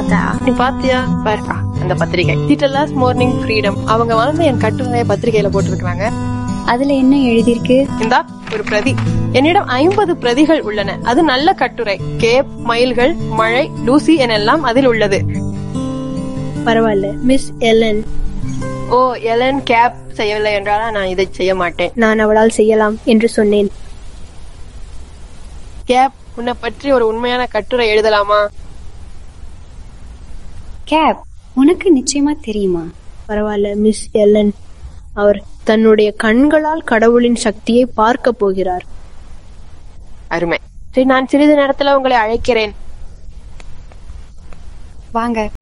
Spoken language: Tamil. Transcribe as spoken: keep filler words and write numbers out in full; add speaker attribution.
Speaker 1: பார்த்தா
Speaker 2: நீ பாத்தியா பாருக்கா அந்த பத்திரிகை டீட்டலாஸ் மார்னிங் ஃப்ரீடம் அவங்க வந்து என் கட்டுரையை பத்திரிகையில போட்டிருக்காங்க.
Speaker 1: அதுல என்ன எழுதிருக்கு?
Speaker 2: இந்தா ஒரு பிரதி. என்னிடம் ஐம்பது பிரதிகள் உள்ளன. அது நல்ல கட்டுரை. கேப், மயில்கள், மழை, லூசி எனெல்லாம் அதில் உள்ளது.
Speaker 3: பரவாயில்ல மிஸ் எலன்.
Speaker 2: ஓ எலன் கேப் செய்யவில்லை என்றாலா நான் இதை செய்ய மாட்டேன்.
Speaker 3: நான் அவளால் செய்யலாம் என்று சொன்னேன்.
Speaker 2: கேப், உன்னை பற்றி ஒரு உண்மையான கட்டுரை எழுதலாமா?
Speaker 1: கேப், உனக்கு நிச்சயமா தெரியுமா?
Speaker 3: பரவாயில்ல மிஸ் எலன். அவர் தன்னுடைய கண்களால் கடவுளின் சக்தியை பார்க்க போகிறார்.
Speaker 2: அருமை. சரி, நான் சிறிது நேரத்துல உங்களை அழைக்கிறேன்.
Speaker 1: வாங்க.